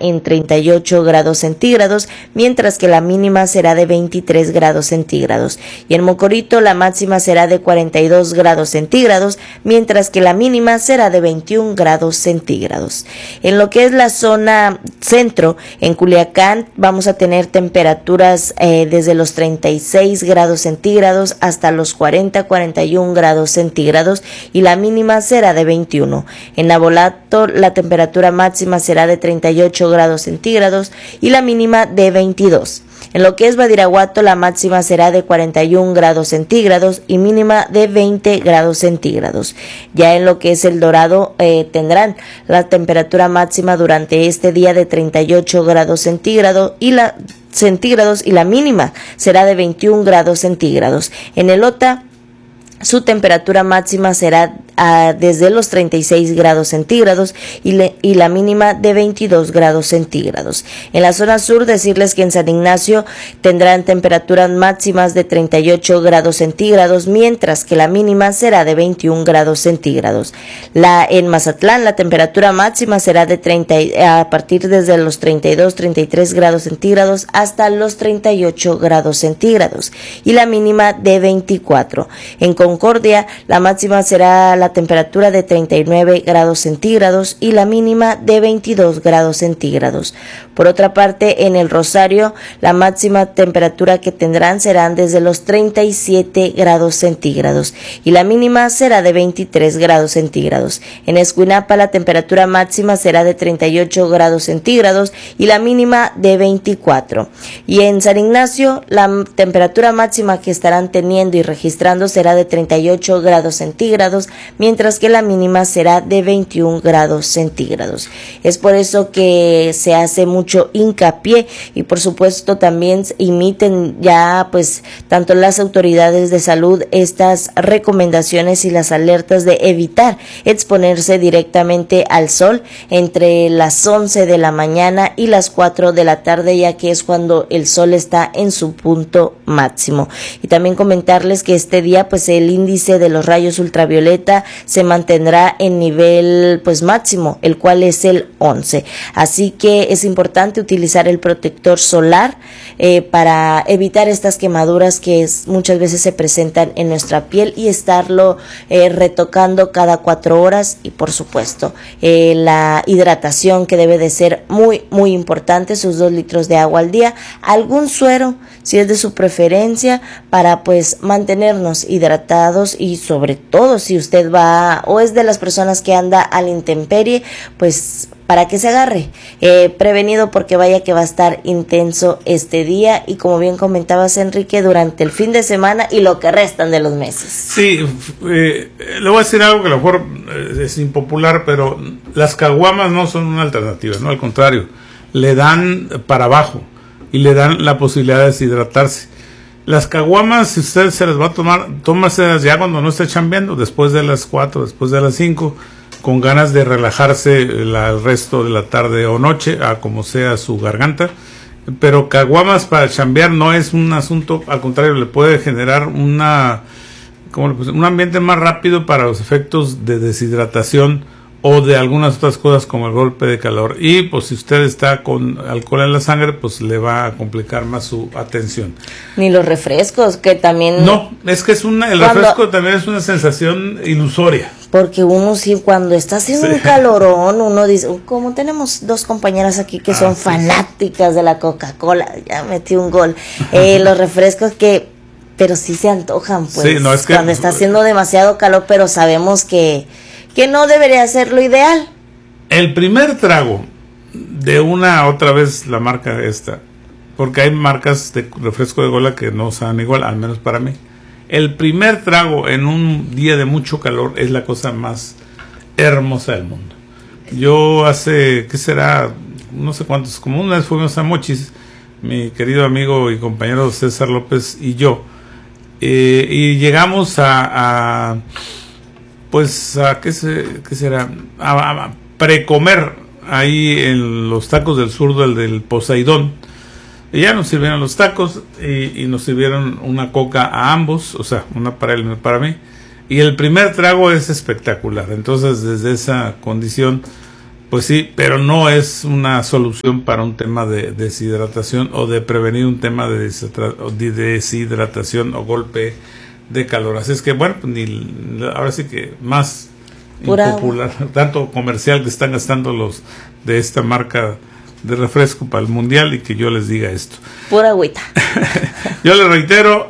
en 38 grados centígrados, mientras que la mínima será de 23 grados centígrados. Y en Mocorito la máxima será de 42 grados centígrados, mientras que la mínima será de 21 grados centígrados. En lo que es la zona centro, en Culiacán vamos a tener temperaturas desde los 36 grados centígrados hasta los 41 grados centígrados y la mínima será de 21. En Navolato la temperatura máxima será de 38 grados centígrados y la mínima de 22. En lo que es Badiraguato la máxima será de 41 grados centígrados y mínima de 20 grados centígrados. Ya en lo que es El Dorado tendrán la temperatura máxima durante este día de 38 grados centígrados y la mínima será de 21 grados centígrados. En Elota su temperatura máxima será desde los 36 grados centígrados y la mínima de 22 grados centígrados. En la zona sur, decirles que en San Ignacio tendrán temperaturas máximas de 38 grados centígrados, mientras que la mínima será de 21 grados centígrados. En Mazatlán, la temperatura máxima será a partir desde los 33 grados centígrados hasta los 38 grados centígrados y la mínima de 24. En Concordia, la máxima será la temperatura de 39 grados centígrados y la mínima de 22 grados centígrados. Por otra parte, en El Rosario, la máxima temperatura que tendrán serán desde los 37 grados centígrados y la mínima será de 23 grados centígrados. En Escuinapa, la temperatura máxima será de 38 grados centígrados y la mínima de 24. Y en San Ignacio, la temperatura máxima que estarán teniendo y registrando será de 38 grados centígrados, mientras que la mínima será de 21 grados centígrados. Es por eso que se hace mucho hincapié y por supuesto también imiten ya pues tanto las autoridades de salud estas recomendaciones y las alertas de evitar exponerse directamente al sol entre las 11 de la mañana y las 4 de la tarde, ya que es cuando el sol está en su punto máximo. Y también comentarles que este día pues el índice de los rayos ultravioleta se mantendrá en nivel pues máximo, el cual es el 11. Así que es importante utilizar el protector solar para evitar estas quemaduras que muchas veces se presentan en nuestra piel y estarlo retocando cada 4 horas y por supuesto la hidratación que debe de ser muy muy importante, sus 2 litros de agua al día, algún suero si es de su preferencia para pues mantenernos hidratados y sobre todo si usted va o es de las personas que anda a la intemperie, pues para que se agarre prevenido porque vaya que va a estar intenso este día y como bien comentabas Enrique, durante el fin de semana y lo que restan de los meses. Sí, le voy a decir algo que a lo mejor es impopular, pero las caguamas no son una alternativa, no, al contrario, le dan para abajo y le dan la posibilidad de deshidratarse. Las caguamas, si usted se las va a tomar, tómaselas ya cuando no esté chambeando, después de las 4, después de las 5, con ganas de relajarse el resto de la tarde o noche, a como sea su garganta. Pero caguamas para chambear no es un asunto, al contrario, le puede generar un ambiente más rápido para los efectos de deshidratación o de algunas otras cosas como el golpe de calor. Y pues si usted está con alcohol en la sangre, pues le va a complicar más su atención. Ni los refrescos, que también... No, es que el refresco también es una sensación ilusoria. Porque uno sí, cuando está haciendo un calorón, uno dice, como tenemos 2 compañeras aquí que son fanáticas de la Coca-Cola, ya metí un gol, los refrescos pero sí se antojan, pues, sí, no, es que cuando está haciendo demasiado calor, pero sabemos que no debería ser lo ideal. El primer trago de otra vez la marca esta, porque hay marcas de refresco de cola que no saben igual, al menos para mí. El primer trago en un día de mucho calor es la cosa más hermosa del mundo. Yo hace, ¿qué será? No sé cuántos, como una vez fuimos a Mochis, mi querido amigo y compañero César López y yo, y llegamos pues a ¿qué será? A precomer ahí en los tacos del zurdo, el del Poseidón. Y ya nos sirvieron los tacos y nos sirvieron una coca a ambos, o sea, una para él y una para mí. Y el primer trago es espectacular. Entonces, desde esa condición, Pues sí, pero no es una solución para un tema de deshidratación o de prevenir un tema de deshidratación o golpe de calor. Así es que, bueno, ahora sí que más impopular, tanto comercial que están gastando los de esta marca de refresco para el mundial, y que yo les diga esto. Pura agüita. Yo les reitero,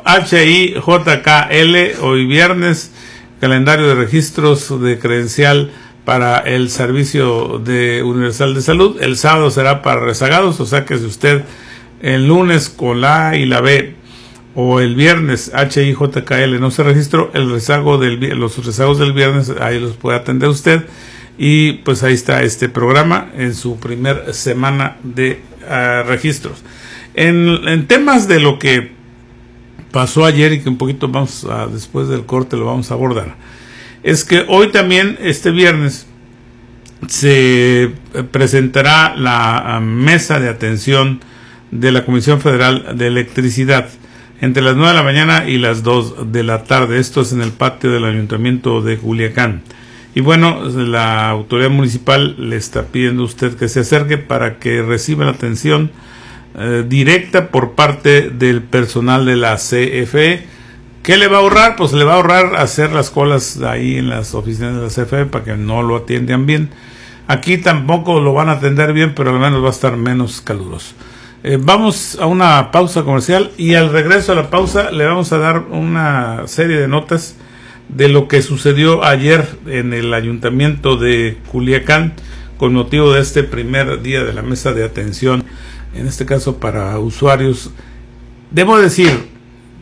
HIJKL, hoy viernes, calendario de registros de credencial para el servicio de universal de salud. El sábado será para rezagados, o sea que si usted el lunes con la A y la B o el viernes HIJKL no se registró, los rezagos del viernes ahí los puede atender usted, y pues ahí está este programa en su primer semana de registros. En temas de lo que pasó ayer y que un poquito después del corte lo vamos a abordar, es que hoy también, este viernes, se presentará la mesa de atención de la Comisión Federal de Electricidad entre las 9 de la mañana y las 2 de la tarde. Esto es en el patio del Ayuntamiento de Culiacán. Y bueno, la autoridad municipal le está pidiendo a usted que se acerque para que reciba la atención directa por parte del personal de la CFE. ¿Qué le va a ahorrar? Pues le va a ahorrar hacer las colas ahí en las oficinas de la CFE para que no lo atiendan bien. Aquí tampoco lo van a atender bien, pero al menos va a estar menos caluroso. Vamos a una pausa comercial, y al regreso a la pausa le vamos a dar una serie de notas de lo que sucedió ayer en el Ayuntamiento de Culiacán con motivo de este primer día de la mesa de atención, en este caso para usuarios. Debo decir,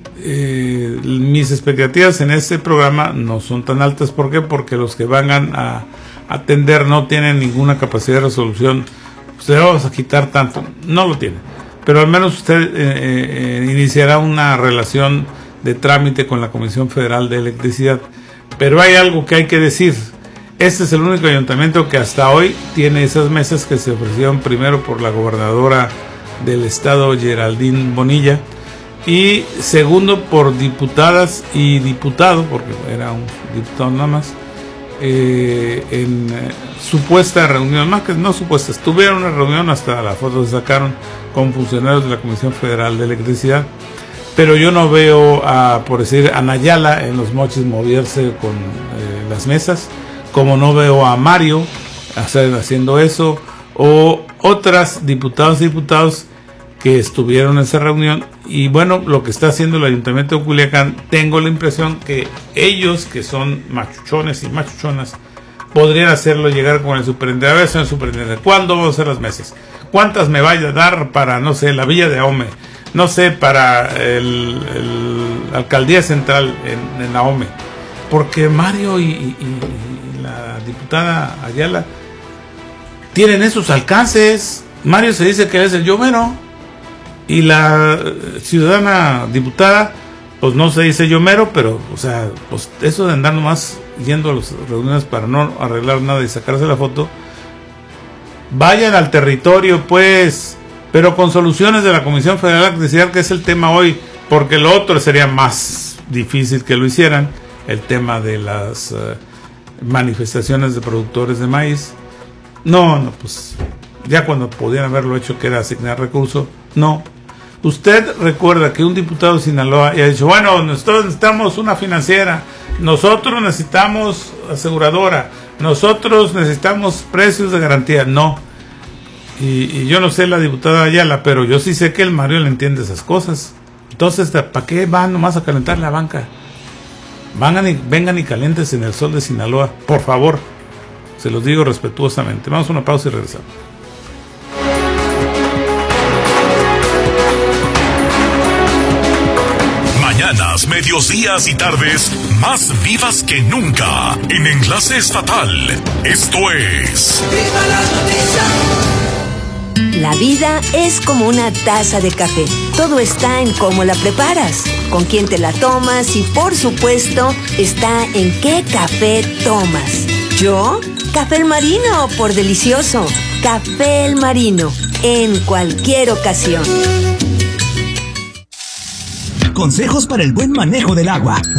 mis expectativas en este programa no son tan altas. ¿Por qué? Porque los que van a atender no tienen ninguna capacidad de resolución. Usted vamos a quitar tanto, no lo tiene, pero al menos usted iniciará una relación de trámite con la Comisión Federal de Electricidad. Pero hay algo que hay que decir: este es el único ayuntamiento que hasta hoy tiene esas mesas que se ofrecieron primero por la gobernadora del estado, Geraldine Bonilla, y segundo por diputadas y diputado, porque era un diputado nada más, en supuesta reunión, más que no supuesta, tuvieron una reunión, hasta la foto se sacaron con funcionarios de la Comisión Federal de Electricidad, pero yo no veo por decir, a Nayala en Los Mochis moverse con las mesas, como no veo a Mario haciendo eso, o otras diputados y diputados que estuvieron en esa reunión. Y bueno, lo que está haciendo el Ayuntamiento de Culiacán, tengo la impresión que ellos, que son machuchones y machuchonas, podrían hacerlo llegar con el superintendente. A ver, señor superintendente, ¿cuándo vamos a hacer las mesas? ¿Cuántas me vaya a dar para, no sé, la Villa de Ahome? No sé, para el Alcaldía Central en Ahome. Porque Mario y la diputada Ayala tienen esos alcances. Mario se dice que es el yomero, y la ciudadana diputada pues no se dice yomero, pero o sea, pues eso de andar nomás yendo a las reuniones para no arreglar nada y sacarse la foto. Vayan al territorio pues, pero con soluciones de la Comisión Federal de Electricidad, que es el tema hoy, porque lo otro sería más difícil que lo hicieran, el tema de las manifestaciones de productores de maíz. No, pues ya cuando podían haberlo hecho, que era asignar recursos, no. Usted recuerda que un diputado de Sinaloa ha dicho, bueno, nosotros necesitamos una financiera, nosotros necesitamos aseguradora, nosotros necesitamos precios de garantía. No. Y yo no sé la diputada Ayala, pero yo sí sé que el Mario le entiende esas cosas. Entonces, ¿para qué van nomás a calentar la banca? Vengan y calientes en el sol de Sinaloa, por favor. Se los digo respetuosamente. Vamos a una pausa y regresamos. Mañanas, medios días y tardes más vivas que nunca en Enlace Estatal. Esto es ¡Viva las noticias! La vida es como una taza de café. Todo está en cómo la preparas, con quién te la tomas y, por supuesto, está en qué café tomas. ¿Yo? Café El Marino, por delicioso. Café El Marino, en cualquier ocasión. Consejos para el buen manejo del agua.